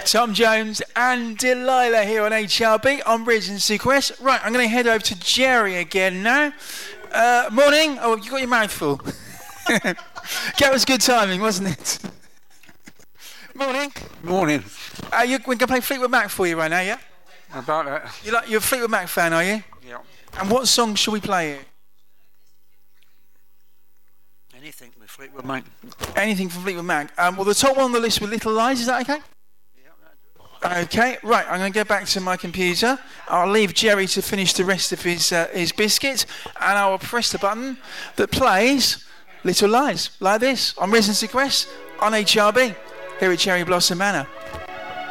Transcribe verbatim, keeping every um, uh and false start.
Tom Jones and Delilah here on H R B on Risen Sequest. Right, I'm going to head over to Jerry again now. Uh, morning. Oh, you got your mouth full. That was good timing, wasn't it? Morning. Morning. Uh, you, we're going to play Fleetwood Mac for you right now, yeah? About that. You like, you're a Fleetwood Mac fan, are you? Yeah. And what song shall we play here? Anything with Fleetwood Mac. Anything from Fleetwood Mac. Um, well, the top one on the list with Little Lies, is that okay? Yeah. Okay, right, I'm going to go back to my computer. I'll leave Jerry to finish the rest of his uh, his biscuit, and I will press the button that plays Little Lies, like this, on Risen Sequest, on H R B, here at Cherry Blossom Manor.